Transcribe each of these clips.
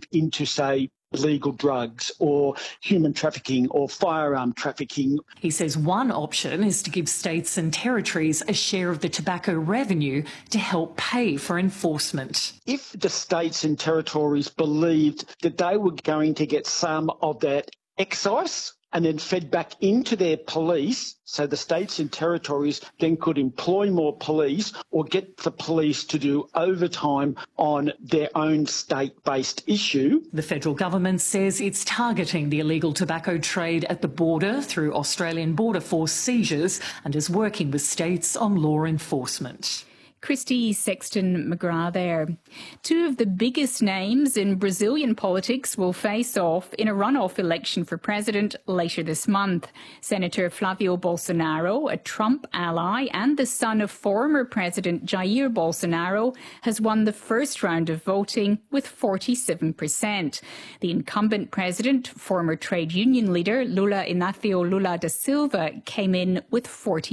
into, say, illegal drugs or human trafficking or firearm trafficking. He says one option is to give states and territories a share of the tobacco revenue to help pay for enforcement. If the states and territories believed that they were going to get some of that excise and then fed back into their police, so the states and territories then could employ more police or get the police to do overtime on their own state-based issue. The federal government says it's targeting the illegal tobacco trade at the border through Australian Border Force seizures and is working with states on law enforcement. Christy Sexton-McGrath there. Two of the biggest names in Brazilian politics will face off in a runoff election for president later this month. Senator Flávio Bolsonaro, a Trump ally and the son of former President Jair Bolsonaro, has won the first round of voting with 47%. The incumbent president, former trade union leader Lula Inácio Lula da Silva, came in with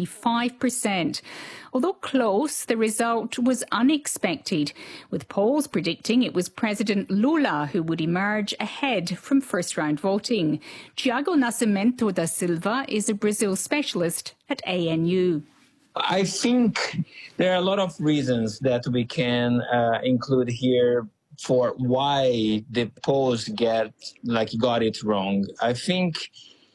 45%. Although close, the result was unexpected, with polls predicting it was President Lula who would emerge ahead from first-round voting. Tiago Nascimento da Silva is a Brazil specialist at ANU. I think there are a lot of reasons that we can include here for why the polls got it wrong. I think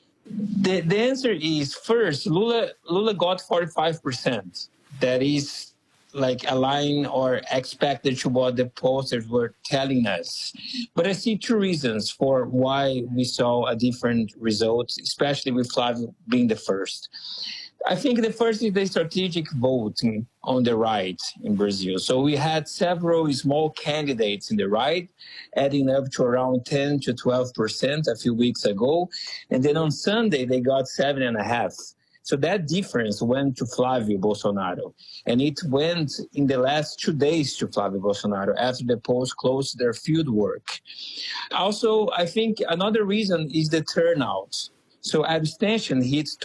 the answer is, first, Lula got 45%. That is aligned or expected to what the pollsters were telling us. But I see two reasons for why we saw a different result, especially with Flávio being the first. I think the first is the strategic voting on the right in Brazil. So we had several small candidates in the right, adding up to around 10 to 12% a few weeks ago. And then on Sunday, they got 7.5%. So that difference went to Flávio Bolsonaro, and it went in the last 2 days to Flávio Bolsonaro after the polls closed their field work. Also, I think another reason is the turnout. So abstention hits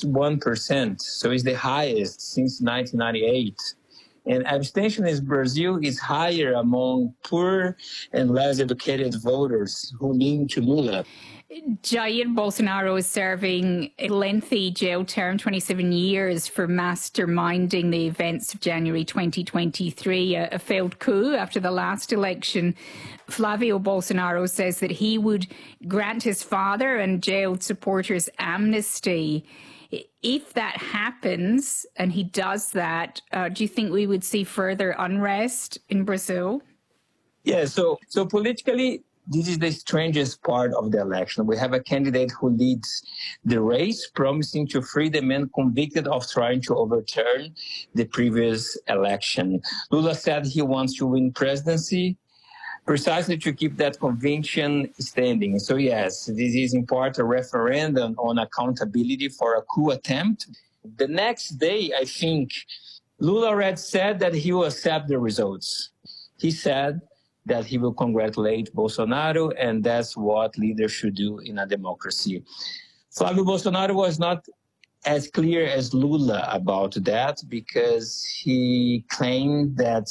21%, so it's the highest since 1998. And abstention in Brazil is higher among poor and less educated voters who lean to Lula. Jair Bolsonaro is serving a lengthy jail term, 27 years, for masterminding the events of January 2023, a failed coup after the last election. Flávio Bolsonaro says that he would grant his father and jailed supporters amnesty. If that happens, and he does that, do you think we would see further unrest in Brazil? Yeah, so politically, this is the strangest part of the election. We have a candidate who leads the race, promising to free the men convicted of trying to overturn the previous election. Lula said he wants to win presidency precisely to keep that conviction standing. So yes, this is in part a referendum on accountability for a coup attempt. The next day, I think, Lula already said that he will accept the results. He said that he will congratulate Bolsonaro, and that's what leaders should do in a democracy. Flávio Bolsonaro was not as clear as Lula about that, because he claimed that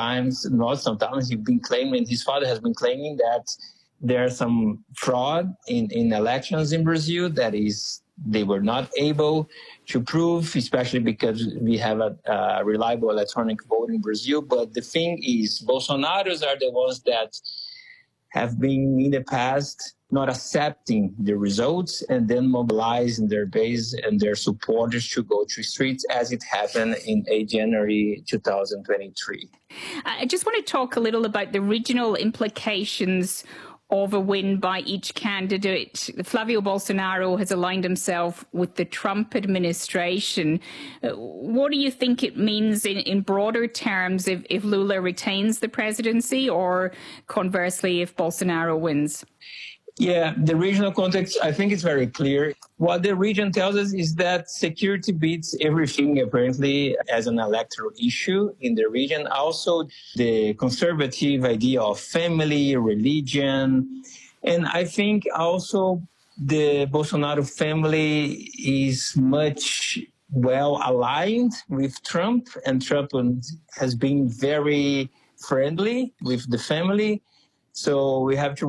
he's been claiming, his father has been claiming that there's some fraud in elections in Brazil, that is, they were not able to prove, especially because we have a reliable electronic vote in Brazil. But the thing is, Bolsonaros are the ones that have been in the past not accepting the results and then mobilizing their base and their supporters to go to streets, as it happened in January 2023. I just want to talk a little about the regional implications of a win by each candidate. Flávio Bolsonaro has aligned himself with the Trump administration. What do you think it means in broader terms if Lula retains the presidency, or conversely if Bolsonaro wins? Yeah, the regional context, I think it's very clear. What the region tells us is that security beats everything, apparently, as an electoral issue in the region. Also, the conservative idea of family, religion. And I think also the Bolsonaro family is much well aligned with Trump, and Trump has been very friendly with the family. So we have to